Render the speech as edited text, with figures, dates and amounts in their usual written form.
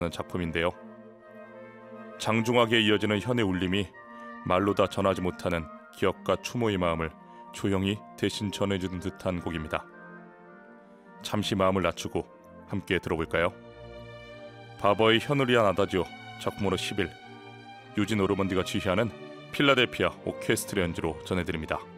작품인데요. 장중하게 이어지는 현의 울림이 말로 다 전하지 못하는 기억과 추모의 마음을 조용히 대신 전해주는 듯한 곡입니다. 잠시 마음을 낮추고 함께 들어볼까요? 바버의 현을 위한 아다지오 작품으로 10일, 유진 오르먼디가 지휘하는 필라델피아 오케스트라 연주로 전해드립니다.